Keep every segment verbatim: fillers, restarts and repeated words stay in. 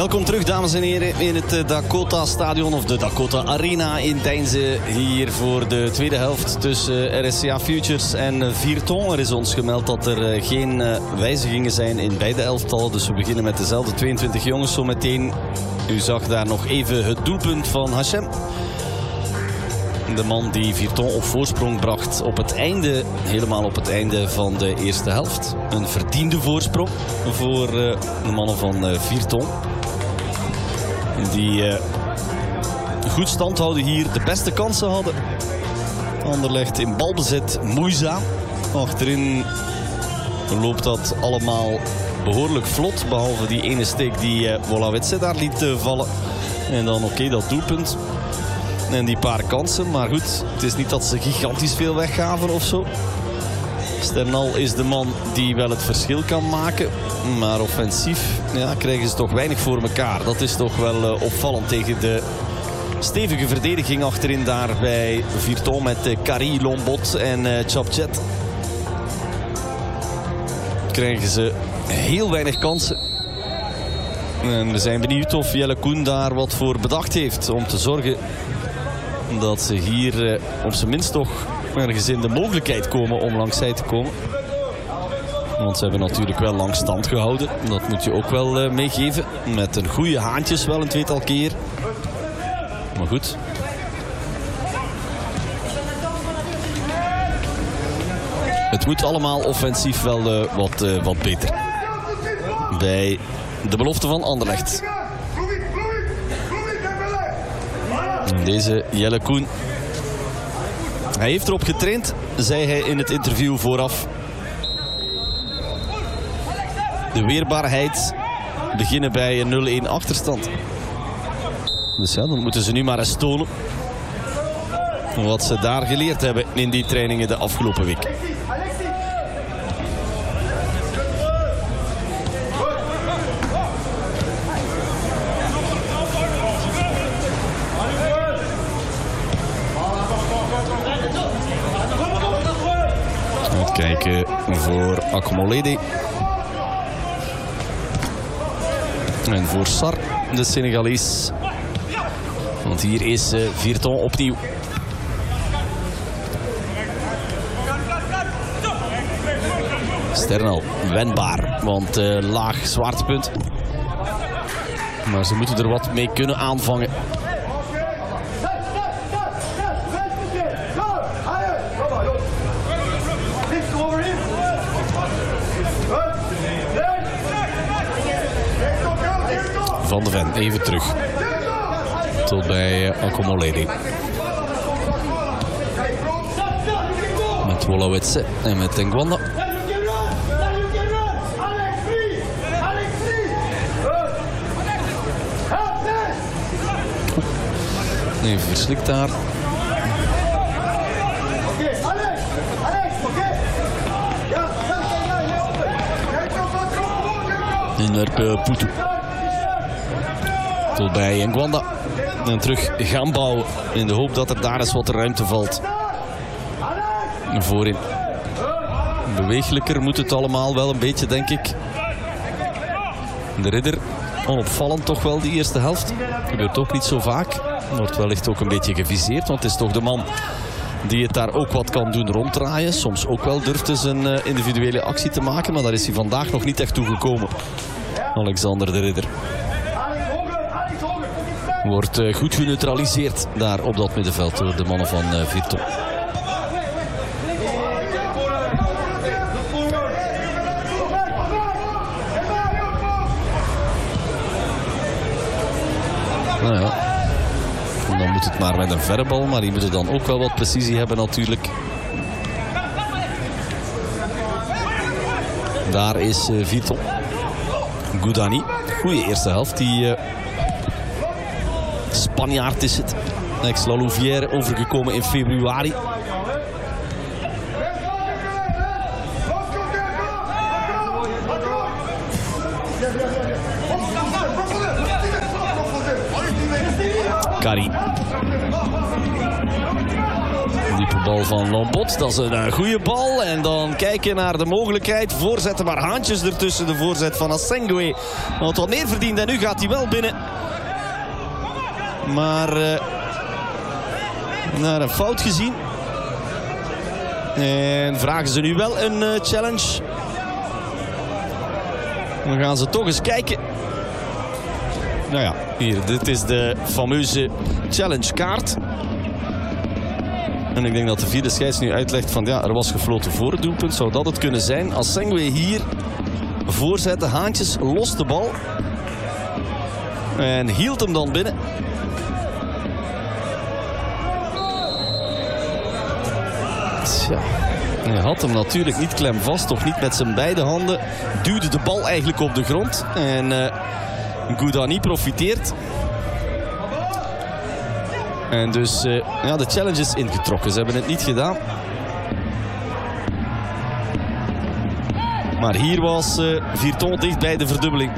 Welkom terug, dames en heren, in het Dakota Stadion of de Dakota Arena in Deinze. Hier voor de tweede helft tussen R S C A Futures en Virton. Er is ons gemeld dat er geen wijzigingen zijn in beide elftallen. Dus we beginnen met dezelfde tweeëntwintig jongens zo meteen. U zag daar nog even het doelpunt van Hachem. De man die Virton op voorsprong bracht op het einde, helemaal op het einde van de eerste helft. Een verdiende voorsprong voor de mannen van Virton. Die uh, goed stand houden hier, de beste kansen hadden. Anderlecht in balbezit, moeizaam. Achterin loopt dat allemaal behoorlijk vlot. Behalve die ene steek die uh, Wolawitse daar liet uh, vallen. En dan oké, okay, dat doelpunt. En die paar kansen, maar goed, het is niet dat ze gigantisch veel weggaven of zo. Sternal is de man die wel het verschil kan maken. Maar offensief ja, krijgen ze toch weinig voor elkaar. Dat is toch wel uh, opvallend tegen de stevige verdediging achterin daar bij Virton met uh, Kari, Lombot en uh, Chapchet. Krijgen ze heel weinig kansen. En we zijn benieuwd of Jelle Koen daar wat voor bedacht heeft om te zorgen dat ze hier uh, op zijn minst toch ergens in de mogelijkheid komen om langs zij te komen. Want ze hebben natuurlijk wel lang stand gehouden. Dat moet je ook wel uh, meegeven. Met een goede haantjes wel een tweetal keer. Maar goed. Het moet allemaal offensief wel uh, wat, uh, wat beter. Bij de belofte van Anderlecht. En deze Jelle Koen. Hij heeft erop getraind, zei hij in het interview vooraf. De weerbaarheid beginnen bij een nul-een achterstand. Dus ja, dan moeten ze nu maar eens tonen wat ze daar geleerd hebben in die trainingen de afgelopen week. Kijken voor Akomolede. En voor Sar, de Senegalees. Want hier is uh, Virton opnieuw. Sternal, wendbaar. Want uh, laag zwaartepunt. Maar ze moeten er wat mee kunnen aanvangen. Van de Ven, even terug. Tot bij uh, Akomolede. Met Wolawitse en met Tengwanda. Even verslikt daar. En naar uh, Putu. Tot bij Ngwanda. En terug gaan bouwen. In de hoop dat er daar eens wat ruimte valt. Voorin. Beweeglijker moet het allemaal wel een beetje, denk ik. De Ridder. Onopvallend toch wel die eerste helft. Gebeurt ook niet zo vaak. Wordt wellicht ook een beetje geviseerd. Want het is toch de man die het daar ook wat kan doen ronddraaien. Soms ook wel durft dus een uh, individuele actie te maken. Maar daar is hij vandaag nog niet echt toe gekomen. Alexander de Ridder. Wordt uh, goed geneutraliseerd daar op dat middenveld door de mannen van uh, Virton. Nou ja. En dan moet het maar met een verre bal, maar die moeten dan ook wel wat precisie hebben natuurlijk. Daar is uh, Virton. Goudani. Goeie eerste helft. Die uh, Spanjaard is het. Ex-La Louvière overgekomen in februari. Kari. Diepe bal van Lombot. Dat is een uh, goede bal. En dan kijken naar de mogelijkheid. Voorzetten, maar haantjes ertussen. De voorzet van Assengue. Want wat meer verdient en nu gaat hij wel binnen. Maar uh, naar een fout gezien. En vragen ze nu wel een uh, challenge. Dan gaan ze toch eens kijken. Nou ja, hier, dit is de fameuze challenge kaart. En ik denk dat de vierde scheids nu uitlegt van ja, er was gefloten voor het doelpunt. Zou dat het kunnen zijn? Assengue hier voorzetten, haantjes, lost de bal. En hield hem dan binnen. Tja, hij had hem natuurlijk niet klem vast, toch niet met zijn beide handen. Duwde de bal eigenlijk op de grond. En uh, Goudani profiteert. En dus uh, ja, de challenge is ingetrokken. Ze hebben het niet gedaan. Maar hier was uh, Virton dicht bij de verdubbeling.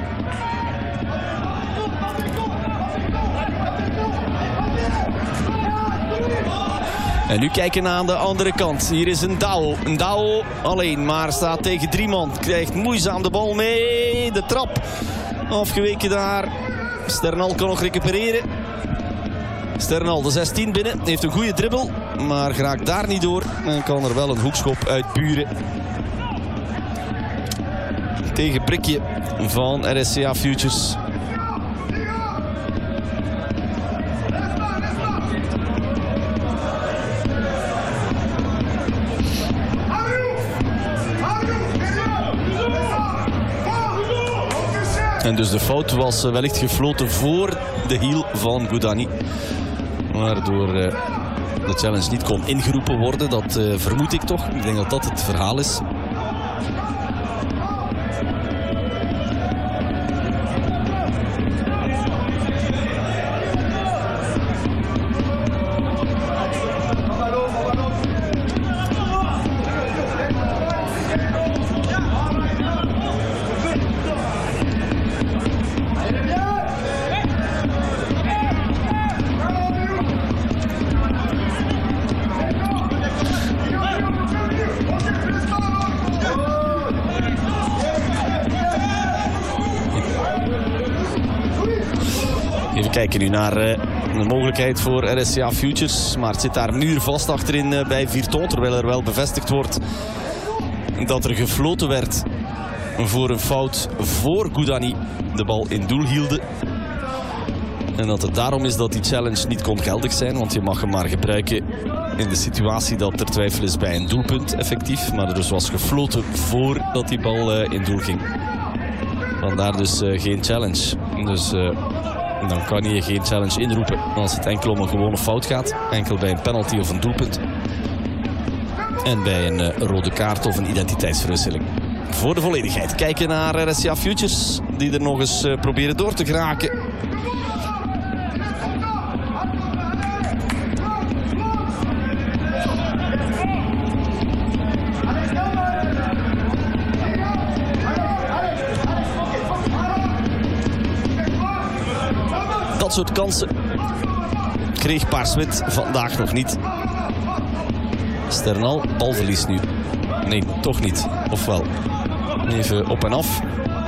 En nu kijken we aan de andere kant. Hier is een Dao. Een Dao alleen, maar staat tegen drie man. Krijgt moeizaam de bal mee. De trap afgeweken daar. Sternal kan nog recupereren. Sternal de zestien binnen. Heeft een goede dribbel, maar geraakt daar niet door. En kan er wel een hoekschop uit buren. Tegen prikje van R S C A Futures. En dus de fout was wellicht gefloten voor de hiel van Goudani. Waardoor uh, de challenge niet kon ingeroepen worden. Dat uh, vermoed ik toch. Ik denk dat dat het verhaal is. Even kijken nu naar uh, de mogelijkheid voor R S C A Futures. Maar het zit daar muurvast achterin uh, bij Virton. Terwijl er wel bevestigd wordt dat er gefloten werd voor een fout voor Goudani de bal in doel hielde. En dat het daarom is dat die challenge niet kon geldig zijn. Want je mag hem maar gebruiken in de situatie dat er twijfel is bij een doelpunt effectief. Maar er dus was gefloten voordat die bal uh, in doel ging. Vandaar dus uh, geen challenge. Dus... Uh, Dan kan je geen challenge inroepen als het enkel om een gewone fout gaat. Enkel bij een penalty of een doelpunt. En bij een uh, rode kaart of een identiteitsverwisseling. Voor de volledigheid kijken naar R S C A Futures. Die er nog eens uh, proberen door te geraken. Dat soort kansen kreeg Paars-wit vandaag nog niet. Sternal, balverlies nu. Nee, toch niet. Ofwel. Even op en af.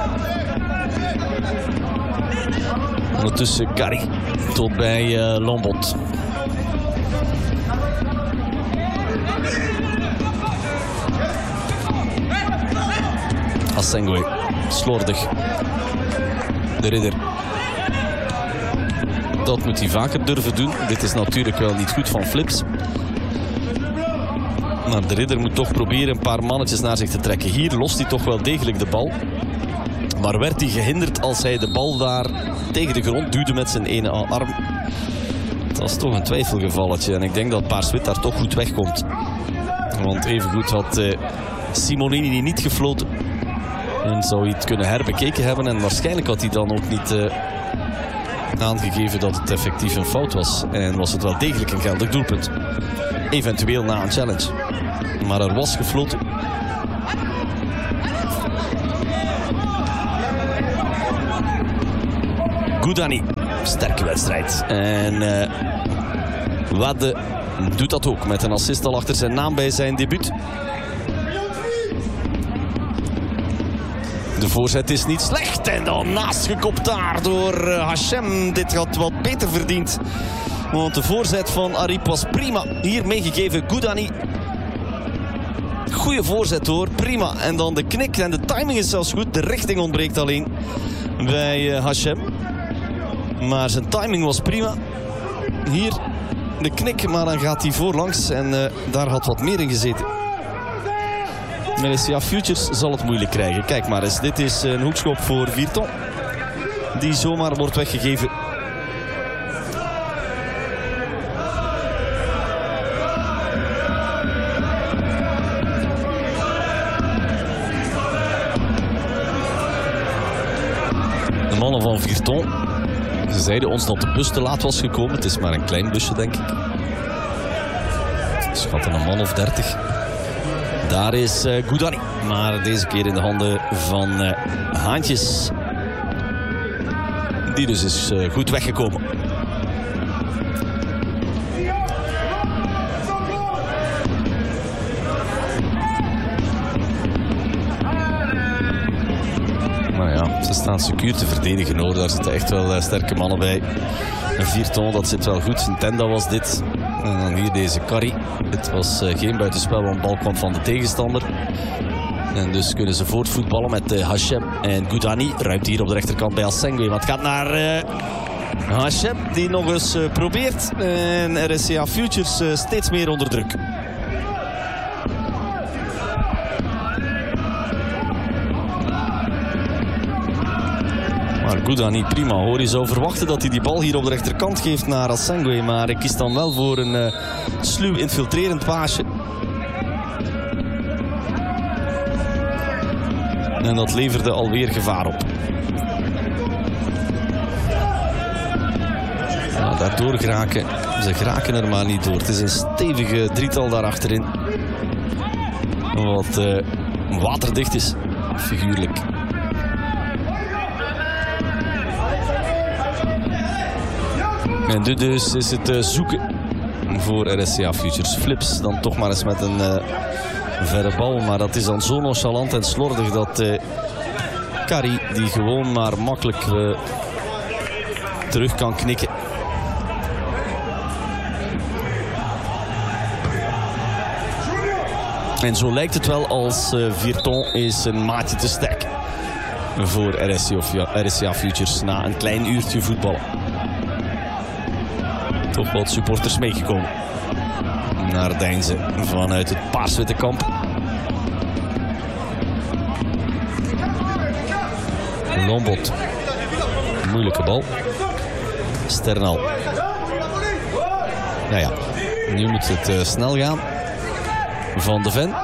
Ondertussen Carry tot bij uh, Lombot. Assengue, slordig. De Ridder. Dat moet hij vaker durven doen. Dit is natuurlijk wel niet goed van Flips. Maar de Ridder moet toch proberen een paar mannetjes naar zich te trekken. Hier lost hij toch wel degelijk de bal. Maar werd hij gehinderd als hij de bal daar tegen de grond duwde met zijn ene arm. Dat was toch een twijfelgevalletje. En ik denk dat Paars-wit daar toch goed wegkomt. Want evengoed had uh, Simonini niet gefloten. En zou hij het kunnen herbekeken hebben. En waarschijnlijk had hij dan ook niet... Uh, aangegeven dat het effectief een fout was. En was het wel degelijk een geldig doelpunt. Eventueel na een challenge. Maar er was gefloten. Goudani. Sterke wedstrijd. En uh, Wade doet dat ook met een assist al achter zijn naam bij zijn debuut. De voorzet is niet slecht en dan naast gekopt daar door Hachem. Dit had wat beter verdiend. Want de voorzet van Ariep was prima. Hier meegegeven Goudani. Goeie voorzet hoor, prima. En dan de knik en de timing is zelfs goed. De richting ontbreekt alleen bij Hachem. Maar zijn timing was prima. Hier de knik, maar dan gaat hij voorlangs. En uh, daar had wat meer in gezeten. R S C A Futures zal het moeilijk krijgen. Kijk maar eens, dit is een hoekschop voor Virton. Die zomaar wordt weggegeven. De mannen van Virton, ze zeiden ons dat de bus te laat was gekomen. Het is maar een klein busje, denk ik. Schatten een man of dertig. Daar is uh, Goudani, maar deze keer in de handen van uh, Haantjes. Die dus is uh, goed weggekomen. Maar ja, ze staan secuur te verdedigen hoor. Daar zitten echt wel uh, sterke mannen bij. Een Virton, dat zit wel goed. Een Tenda was dit. En dan hier deze Carry. Het was uh, geen buitenspel, want de bal kwam van de tegenstander. En dus kunnen ze voortvoetballen met uh, Hachem en Goudani. Ruimte hier op de rechterkant bij Assengwe. Maar het gaat naar uh, Hachem, die nog eens uh, probeert. En R S C A Futures uh, steeds meer onder druk. Maar Goudani prima hoor. Je zou verwachten dat hij die bal hier op de rechterkant geeft naar Assengwe. Maar hij kiest dan wel voor een uh, sluw infiltrerend paasje. En dat leverde alweer gevaar op. Ja, daardoor geraken. Ze geraken er maar niet door. Het is een stevige drietal daar achterin. Wat uh, waterdicht is, figuurlijk. En dit dus is het uh, zoeken voor R S C A Futures. Flips dan toch maar eens met een uh, verre bal. Maar dat is dan zo nonchalant en slordig dat uh, Carry die gewoon maar makkelijk uh, terug kan knikken. En zo lijkt het wel als uh, Virton is een maatje te sterk voor R S C of R S C A Futures na een klein uurtje voetballen. Toch wat supporters meegekomen naar Deinze vanuit het paars-witte kamp. Lombot. Moeilijke bal. Sternal. Nou ja, nu moet het uh, snel gaan. Van de Ven.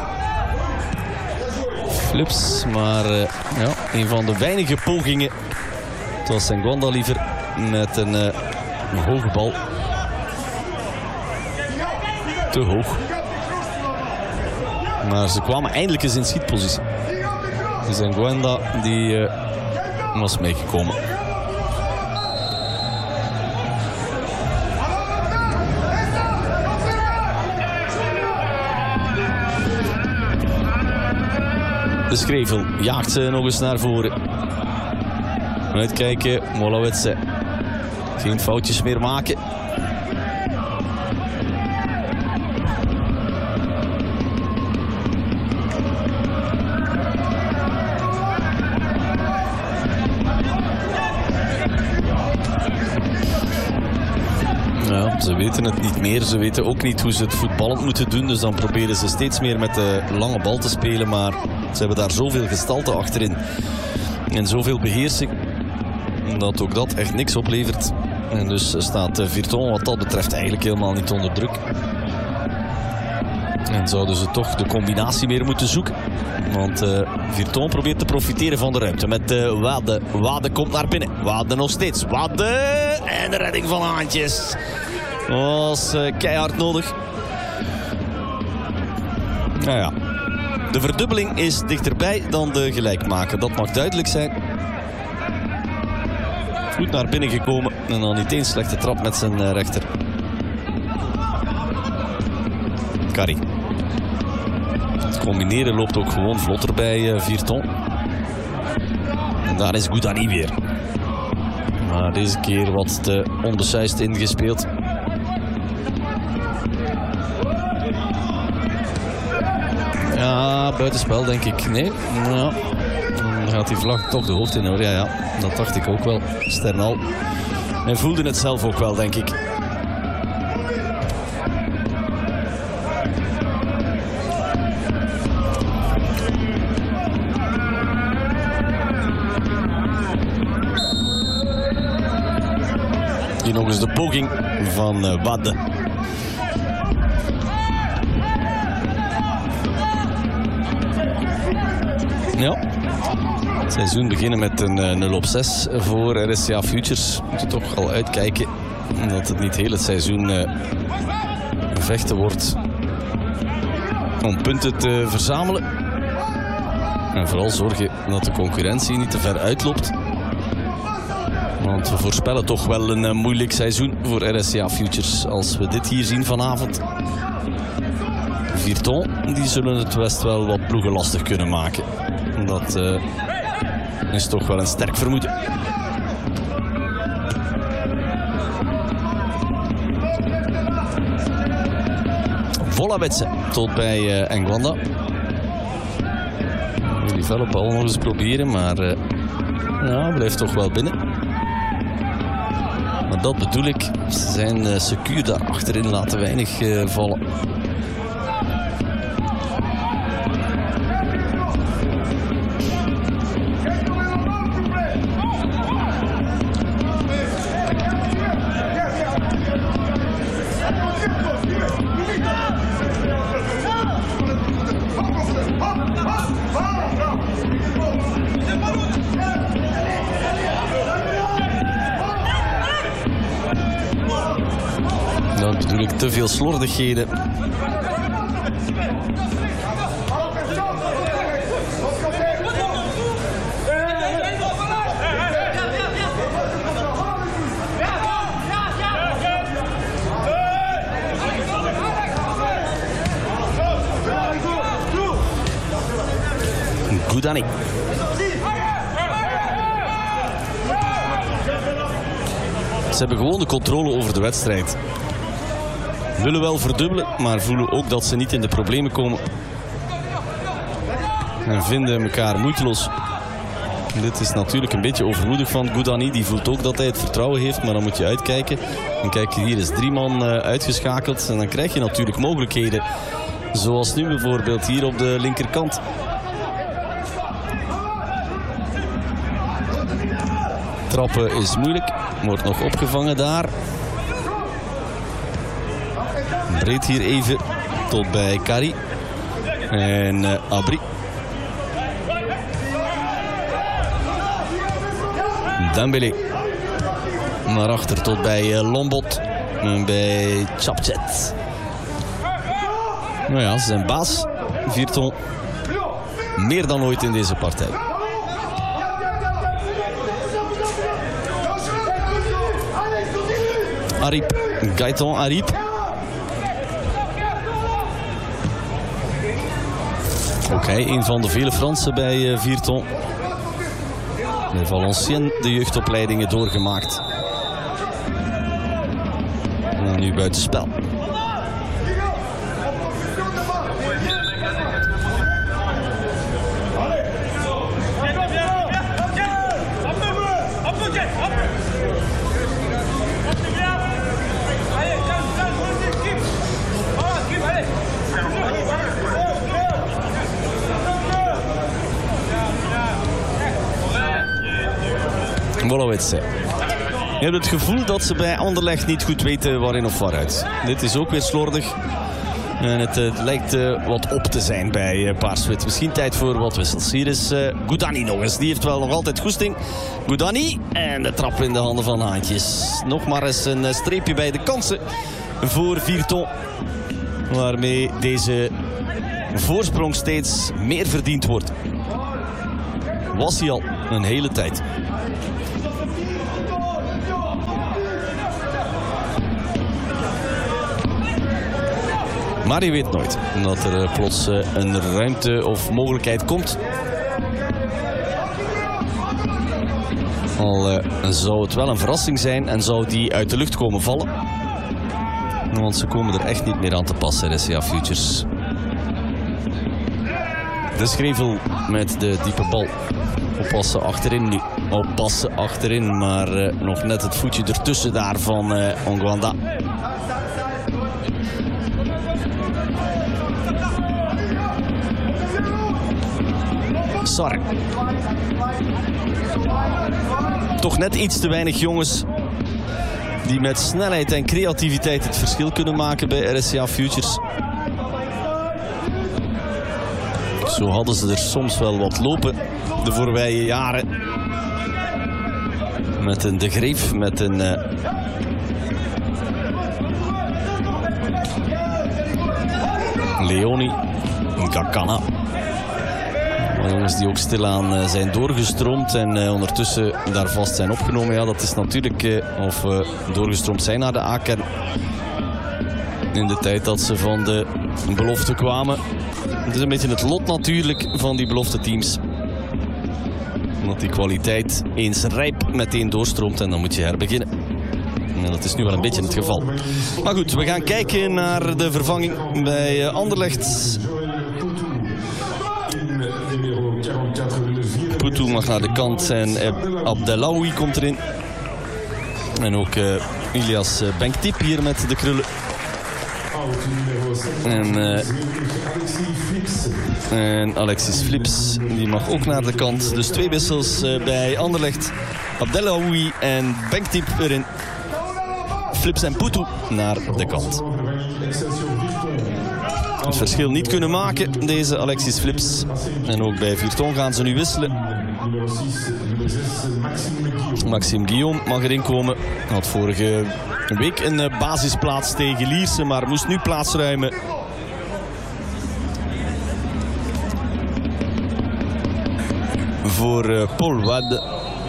Flips, maar uh, ja, een van de weinige pogingen. Het was Senghwanda liever met een, uh, een hoge bal. Te hoog. Maar ze kwamen eindelijk eens in schietpositie. Senghwanda die uh, was meegekomen. De Schrevel jaagt ze nog eens naar voren. Uitkijken, Molawetse. Geen foutjes meer maken. Ja, ze weten het niet meer. Ze weten ook niet hoe ze het voetballend moeten doen. Dus dan proberen ze steeds meer met de lange bal te spelen. Maar ze hebben daar zoveel gestalte achterin. En zoveel beheersing. Dat ook dat echt niks oplevert. En dus staat Virton wat dat betreft eigenlijk helemaal niet onder druk. En zouden ze toch de combinatie meer moeten zoeken. Want uh, Virton probeert te profiteren van de ruimte. Met uh, Wade. Wade komt naar binnen. Wade nog steeds. Wade. En de redding van Haantjes. Was uh, keihard nodig. Nou ja. De verdubbeling is dichterbij dan de gelijkmaker. Dat mag duidelijk zijn. Goed naar binnen gekomen. En dan niet eens slechte trap met zijn uh, rechter. Carry. Het combineren loopt ook gewoon vlotter bij uh, Virton. En daar is Goudani weer. Maar deze keer wat te onbesuisd ingespeeld. Ja, buitenspel denk ik. Nee. Ja. Dan gaat die vlag toch de hoofd in hoor. Ja, ja. Dat dacht ik ook wel. Sternal. En voelde het zelf ook wel, denk ik. Hier nog eens de poging van uh, Wadde. Ja. Het seizoen beginnen met een uh, nul op zes voor R S C A Futures. Moet je toch al uitkijken dat het niet heel het seizoen uh, vechten wordt om punten te verzamelen. En vooral zorgen dat de concurrentie niet te ver uitloopt. Want we voorspellen toch wel een uh, moeilijk seizoen voor R S C A Futures als we dit hier zien vanavond. Virton, die zullen het best wel wat ploegen lastig kunnen maken. Dat uh, is toch wel een sterk vermoeden. Vollawetse tot bij uh, Engwanda. Jullie wel op bal nog eens proberen, maar uh, ja, blijft toch wel binnen. Maar dat bedoel ik, ze zijn uh, secuur daar achterin, laten weinig uh, vallen. Dat bedoel ik, te veel slordigheden. Goudani. Ze hebben gewoon de controle over de wedstrijd. Willen wel verdubbelen, maar voelen ook dat ze niet in de problemen komen. En vinden elkaar moeiteloos. Dit is natuurlijk een beetje overmoedig van Goudani. Die voelt ook dat hij het vertrouwen heeft, maar dan moet je uitkijken. En kijk, hier is drie man uh, uitgeschakeld. En dan krijg je natuurlijk mogelijkheden. Zoals nu bijvoorbeeld hier op de linkerkant. Trappen is moeilijk. Wordt nog opgevangen daar. Breed hier even tot bij Carry. En uh, Abri. Dembélé. Naar achter tot bij uh, Lombot. En bij Chapchet. Nou ja, ze zijn baas. Virton. Meer dan ooit in deze partij. Ariep. Gaëtan Ariep. Oké, okay, een van de vele Fransen bij uh, Virton. Bij Valenciennes de jeugdopleidingen doorgemaakt. En nu buitenspel. Vollawetse. Je hebt het gevoel dat ze bij Anderlecht niet goed weten waarin of waaruit. Dit is ook weer slordig. En het uh, lijkt uh, wat op te zijn bij uh, Paars-Wit. Misschien tijd voor wat wissels. Hier is uh, Goudani nog eens. Die heeft wel nog altijd goesting. Goudani. En de trap in de handen van Haantjes. Nog maar eens een uh, streepje bij de kansen voor Virton. Waarmee deze voorsprong steeds meer verdiend wordt. Was hij al een hele tijd. Maar je weet nooit dat er plots een ruimte of mogelijkheid komt. Al uh, zou het wel een verrassing zijn en zou die uit de lucht komen vallen. Want ze komen er echt niet meer aan te passen, R S C A Futures. De Schrevel met de diepe bal. Oppassen achterin nu. Oppassen achterin, maar uh, nog net het voetje ertussen daar van uh, Ongwanda. Sarre. Toch net iets te weinig jongens die met snelheid en creativiteit het verschil kunnen maken bij R S C A Futures. Zo hadden ze er soms wel wat lopen de voorbije jaren. Met een De Greef, met een uh, Leoni, een Gakana. Jongens die ook stilaan uh, zijn doorgestroomd en uh, ondertussen daar vast zijn opgenomen. Ja, dat is natuurlijk, uh, of uh, doorgestroomd zijn naar de A-kern. In de tijd dat ze van de belofte kwamen. Het is een beetje het lot natuurlijk van die belofte teams. Omdat die kwaliteit eens rijp meteen doorstroomt en dan moet je herbeginnen. En dat is nu wel een beetje het geval. Maar goed, we gaan kijken naar de vervanging bij uh, Anderlecht. Poutou mag naar de kant en Abdellaoui komt erin. En ook uh, Ilias Benktip hier met de krullen. En, uh, en Alexis Flips, die mag ook naar de kant. Dus twee wissels uh, bij Anderlecht. Abdellaoui en Benktip erin. Flips en Poutou naar de kant. Het verschil niet kunnen maken, deze Alexis Flips. En ook bij Virton gaan ze nu wisselen. Maxime Guillaume mag erin komen. Had vorige week een basisplaats tegen Lierse, maar moest nu plaatsruimen. Voor Paul Wade.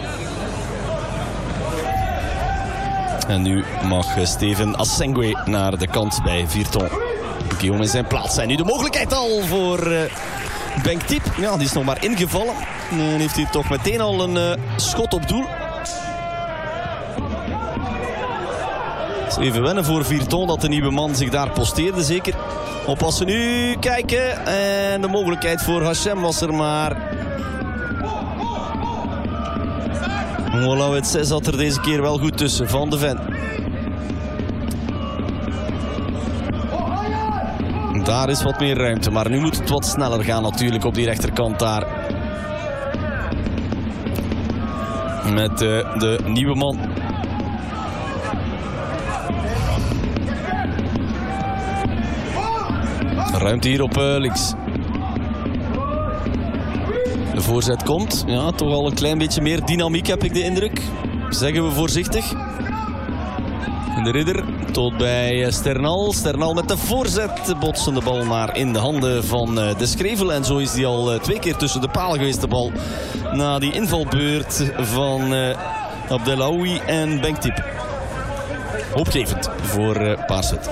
En nu mag Steven Assengwe naar de kant bij Virton. Guillaume in zijn plaats. En nu de mogelijkheid al voor uh, Benktip. Ja, die is nog maar ingevallen. En heeft hij toch meteen al een uh, schot op doel. Het is even wennen voor Virton dat de nieuwe man zich daar posteerde zeker. Oppassen nu, kijken. En de mogelijkheid voor Hachem was er maar. Molawetse zat er deze keer wel goed tussen. Van de Ven. Daar is wat meer ruimte, maar nu moet het wat sneller gaan natuurlijk op die rechterkant daar. Met uh, de nieuwe man. Ruimte hier op uh, links. De voorzet komt. Ja, toch al een klein beetje meer dynamiek heb ik de indruk. Zeggen we voorzichtig. De Ridder tot bij Sternal. Sternal met de voorzet. Botsende bal maar in de handen van de Schrevel. En zo is die al twee keer tussen de palen geweest, de bal. Na die invalbeurt van uh, Abdellaoui en Benktip. Hoopgevend voor uh, Paarswit.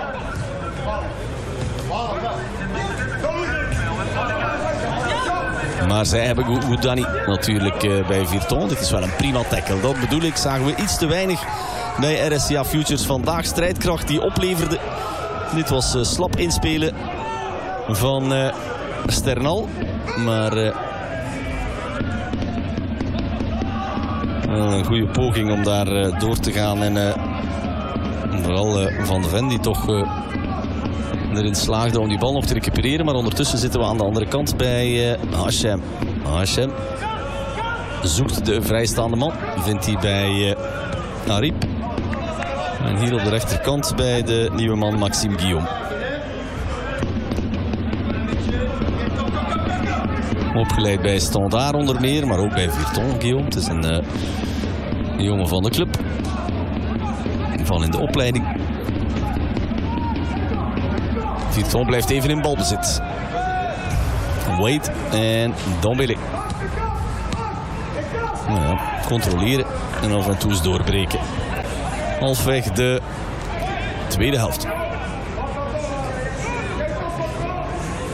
Maar zij hebben Goudani natuurlijk uh, bij Virton. Dit is wel een prima tackle. Dat bedoel ik. Zagen we iets te weinig bij R S C A Futures vandaag. Strijdkracht die opleverde. Dit was uh, slap inspelen van uh, Sternal. Maar uh, een goede poging om daar uh, door te gaan. En uh, vooral uh, Van de Ven die toch uh, erin slaagde om die bal nog te recupereren. Maar ondertussen zitten we aan de andere kant bij uh, Hachem. Hachem zoekt de vrijstaande man. Vindt hij bij uh, Arip. En hier op de rechterkant bij de nieuwe man Maxime Guillaume. Opgeleid bij Standaard onder meer, maar ook bij Virton Guillaume. Het is een, uh, een jongen van de club. Van in de opleiding. Virton blijft even in balbezit. Wade en Dombele. Nou ja, controleren en af en toe eens doorbreken. Halfweg de tweede helft.